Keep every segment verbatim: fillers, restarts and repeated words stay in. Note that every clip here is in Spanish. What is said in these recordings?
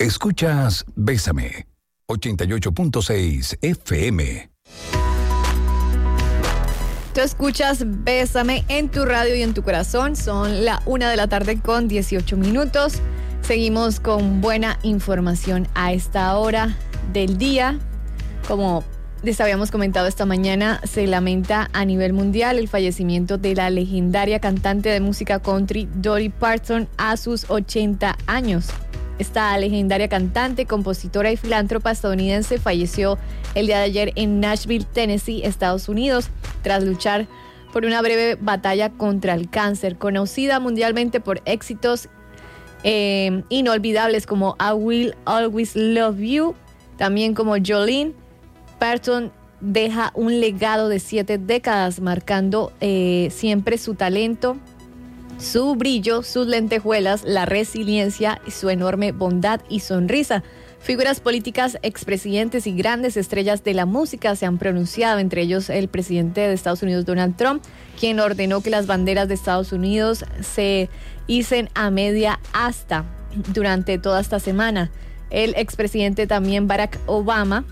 Escuchas Bésame, ochenta y ocho punto seis F M. Tú escuchas Bésame en tu radio y en tu corazón. Son la una de la tarde con dieciocho minutos. Seguimos con buena información a esta hora del día. Como les habíamos comentado esta mañana, se lamenta a nivel mundial el fallecimiento de la legendaria cantante de música country Dolly Parton a sus ochenta años. Esta legendaria cantante, compositora y filántropa estadounidense falleció el día de ayer en Nashville, Tennessee, Estados Unidos, tras luchar por una breve batalla contra el cáncer. Conocida mundialmente por éxitos eh, inolvidables como I Will Always Love You, también como Jolene, Parton deja un legado de siete décadas, marcando eh, siempre su talento, su brillo, sus lentejuelas, la resiliencia y su enorme bondad y sonrisa. Figuras políticas, expresidentes y grandes estrellas de la música se han pronunciado, entre ellos el presidente de Estados Unidos, Donald Trump, quien ordenó que las banderas de Estados Unidos se hicen a media asta durante toda esta semana. El expresidente también Barack Obama,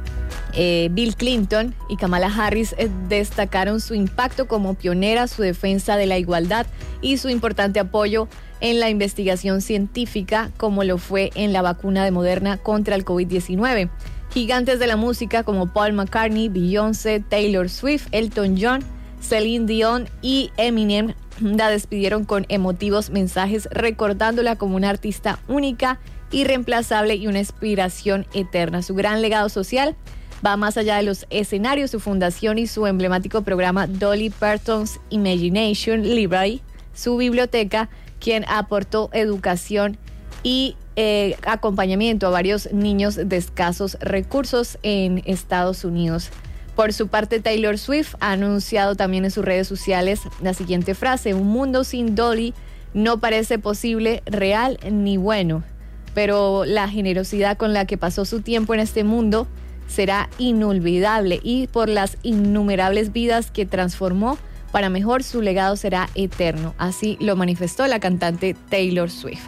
Eh, Bill Clinton y Kamala Harris eh, destacaron su impacto como pionera, su defensa de la igualdad y su importante apoyo en la investigación científica, como lo fue en la vacuna de Moderna contra el covid diecinueve. Gigantes de la música como Paul McCartney, Beyoncé, Taylor Swift, Elton John, Celine Dion y Eminem la despidieron con emotivos mensajes, recordándola como una artista única, irreemplazable y una inspiración eterna. Su gran legado social va más allá de los escenarios. Su fundación y su emblemático programa Dolly Parton's Imagination Library, su biblioteca, quien aportó educación y eh, acompañamiento a varios niños de escasos recursos en Estados Unidos. Por su parte, Taylor Swift ha anunciado también en sus redes sociales la siguiente frase: un mundo sin Dolly no parece posible, real ni bueno, pero la generosidad con la que pasó su tiempo en este mundo será inolvidable, y por las innumerables vidas que transformó para mejor, su legado será eterno. Así lo manifestó la cantante Taylor Swift.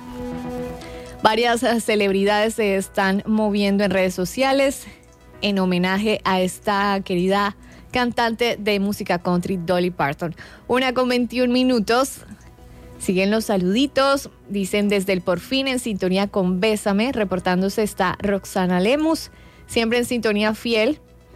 Varias celebridades se están moviendo en redes sociales en homenaje a esta querida cantante de música country, Dolly Parton. Una con veintiún minutos. Siguen los saluditos. Dicen desde el Por Fin en sintonía con Bésame. Reportándose está Roxana Lemus, siempre en sintonía fiel.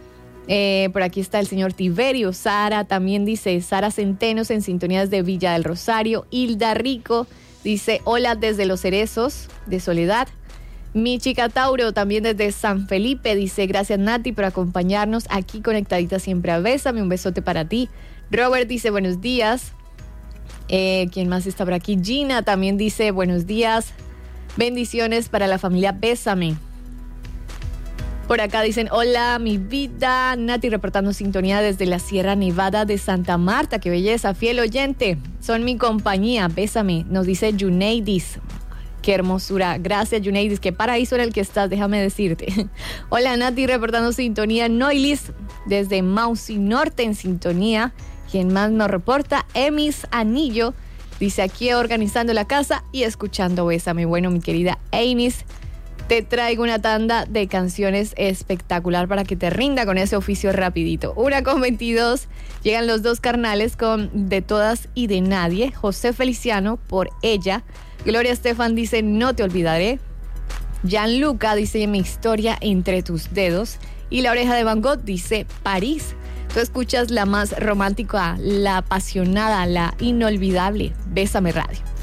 Eh, por aquí está el señor Tiberio. Sara también dice, Sara Centenos en sintonía desde Villa del Rosario. Hilda Rico dice, hola desde Los Cerezos de Soledad. Mi chica Tauro también desde San Felipe dice, gracias Nati por acompañarnos aquí conectadita siempre a Bésame. Un besote para ti. Robert dice, buenos días. Eh, ¿Quién más está por aquí? Gina también dice, buenos días. Bendiciones para la familia Bésame. Por acá dicen, hola mi vida, Nati reportando sintonía desde la Sierra Nevada de Santa Marta. Qué belleza, fiel oyente, son mi compañía, Bésame, nos dice Yuneidis. Qué hermosura, gracias Yuneidis, qué paraíso en el que estás, déjame decirte. Hola Nati reportando sintonía, Noilis desde Mausi Norte en sintonía. Quien más nos reporta, Emis Anillo, dice aquí organizando la casa y escuchando Bésame. Bueno, mi querida Emis, te traigo una tanda de canciones espectacular para que te rinda con ese oficio rapidito. Una con veintidós, llegan los dos carnales con De Todas y de Nadie. José Feliciano por Ella. Gloria Estefan dice No te olvidaré. Gianluca dice Mi historia entre tus dedos. Y La Oreja de Van Gogh dice París. Tú escuchas la más romántica, la apasionada, la inolvidable Bésame Radio.